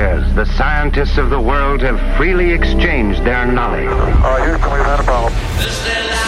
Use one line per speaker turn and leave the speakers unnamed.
years, the scientists of the world have freely exchanged their knowledge.
Houston, we've had a problem.